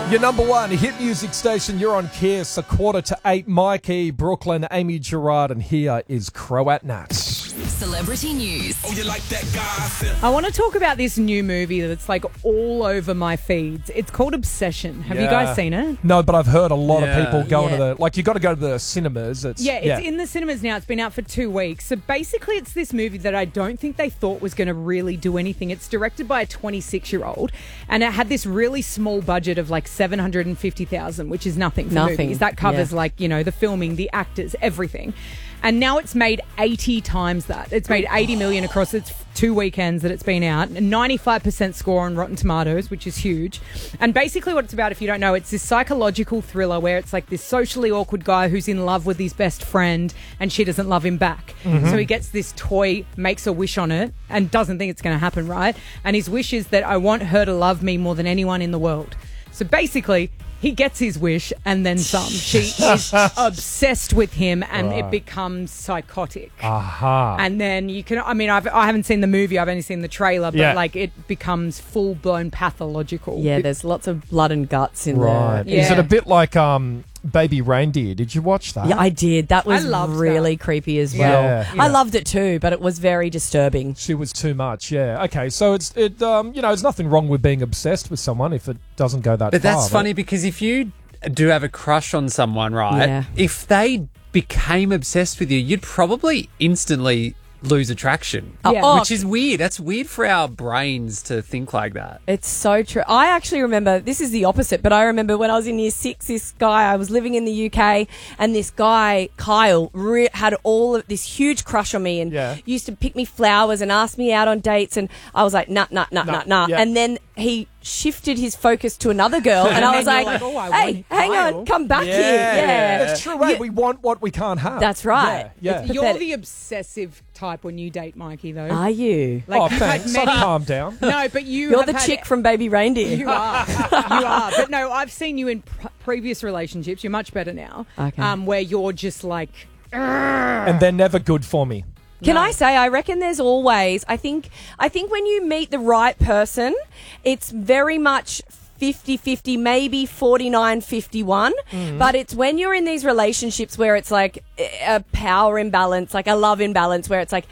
Your number one hit music station, you're on Kiss, 7:45, Mikey, Brooklyn, Amy Gerard, and here is Croat Nuts. Celebrity news. Oh, you like that gossip? I want to talk about this new movie that's like all over my feeds. It's called Obsession. Have you guys seen it? No, but I've heard a lot of people going Yeah. to you got to go to the cinemas. It's in the cinemas now. It's been out for 2 weeks. So basically it's this movie that I don't think they thought was going to really do anything. It's directed by a 26-year-old and it had this really small budget of like $750,000, which is nothing for movies. That covers the filming, the actors, everything. And now it's made 80 times that. It's made 80 million across its 2 weekends that it's been out. A 95% score on Rotten Tomatoes, which is huge. And basically what it's about, if you don't know, it's this psychological thriller where it's like this socially awkward guy who's in love with his best friend and she doesn't love him back. So he gets this toy, makes a wish on it and doesn't think it's going to happen, right? And his wish is that I want her to love me more than anyone in the world. So basically, he gets his wish and then some. She is obsessed with him and it becomes psychotic. And then you can, I haven't seen the movie, I've only seen the trailer, but it becomes full-blown pathological. Yeah, there's lots of blood and guts in Right. there. Yeah. Is it a bit like Baby Reindeer? Did you watch that? Yeah, I did. That was loved really that. creepy as well. Yeah. I loved it too, but it was very disturbing. She was too much, yeah. Okay, so there's nothing wrong with being obsessed with someone if it doesn't go that But far. that's funny because if you do have a crush on someone, right, Yeah. if they became obsessed with you, you'd probably instantly lose attraction, Yeah. which is weird. That's weird for our brains to think like that. It's so true. I actually remember, this is the opposite, but I remember when I was in year 6, I was living in the UK, and this guy, Kyle, had all of this huge crush on me and used to pick me flowers and ask me out on dates, and I was like, nah. Yeah. And then he shifted his focus to another girl, and I was then like, you're like, oh, I hey, want hang Kyle. on, come back here. Yeah. That's true, right? We want what we can't have. That's right. Yeah. It's You're pathetic. the obsessive type when you date Mikey, though. Are you? Like, you've had thanks. many- Calm down. No, but You're the chick from Baby Reindeer. You are. You are. But no, I've seen you in previous relationships. You're much better now. Okay. Where you're just like... And they're never good for me. Can I say, I reckon there's always, I think when you meet the right person, it's very much 50-50, maybe 49-51. But it's when you're in these relationships where it's like a power imbalance, like a love imbalance, where it's like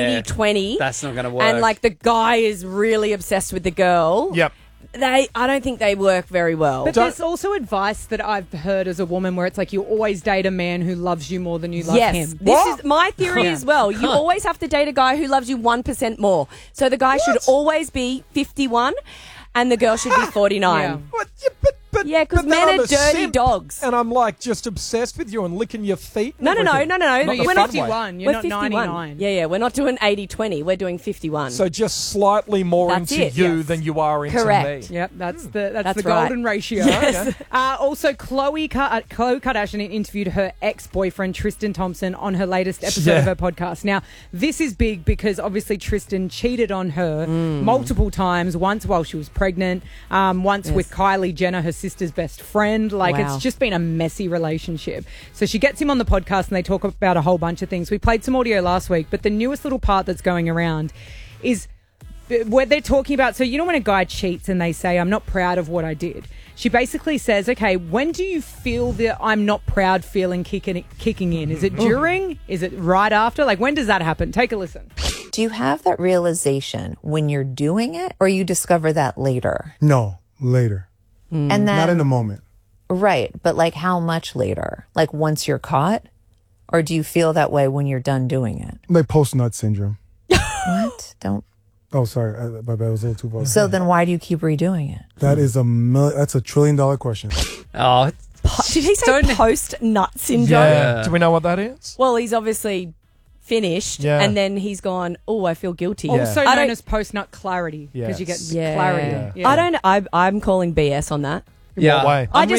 80-20. That's not going to work. And like the guy is really obsessed with the girl. Yep. I don't think they work very well. But there's also advice that I've heard as a woman where it's like you always date a man who loves you more than you love Yes, him. this is my theory as well. You always have to date a guy who loves you 1% more. So the guy should always be 51 and the girl should be 49. Yeah. What? Yeah, but Yeah, 'cause but then men I'm are a dirty simp, dogs. and I'm like just obsessed with you and licking your feet. and No. everything. No, Not the You're We're fun not way. 51. You're We're not 51. 99. Yeah, we're not doing 80-20. We're doing 51. So just slightly more That's into it, you yes. than you are into Correct. me. Yep, that's the That's golden right. ratio. Yes. Also, Khloe Kardashian interviewed her ex-boyfriend Tristan Thompson on her latest episode of her podcast. Now, this is big because obviously Tristan cheated on her multiple times. Once while she was pregnant, once with Kylie Jenner, her sister's best friend. Like Wow. it's just been a messy relationship. So she gets him on the podcast and they talk about a whole bunch of things. We played some audio last week, but the newest little part that's going around is where they're talking about, so you know when a guy cheats and they say, I'm not proud of what I did. She basically says, okay, when do you feel the I'm not proud feeling kicking in? Is it during? Is it right after? Like, when does that happen? Take a listen. Do you have that realization when you're doing it or you discover that later? No, later. And then, Not in the moment. right, but like how much later? Like once you're caught? Or do you feel that way when you're done doing it? Like post-nut syndrome. What? Don't. Oh, sorry. My bad. I was a little too far. So then why do you keep redoing it? That is that's $1 trillion question. Oh, Did he say Don't- post-nut syndrome? Yeah. Do we know what that is? Well, he's obviously finished Yeah. and then he's gone, oh, I feel guilty. Also I known don't- as post-nut clarity because you get Yes. Yeah. clarity. Yeah. I'm calling BS on that. In what way? I just